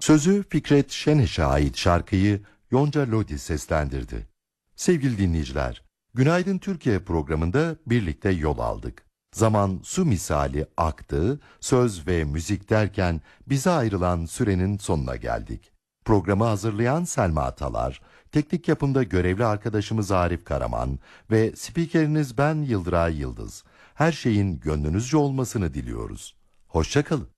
Sözü Fikret Şeneş'e ait şarkıyı Yonca Lodi seslendirdi. Sevgili dinleyiciler, Günaydın Türkiye programında birlikte yol aldık. Zaman su misali aktı, söz ve müzik derken bize ayrılan sürenin sonuna geldik. Programı hazırlayan Selma Atalar, teknik yapımda görevli arkadaşımız Arif Karaman ve spikeriniz ben Yıldıray Yıldız. Her şeyin gönlünüzce olmasını diliyoruz. Hoşça kalın.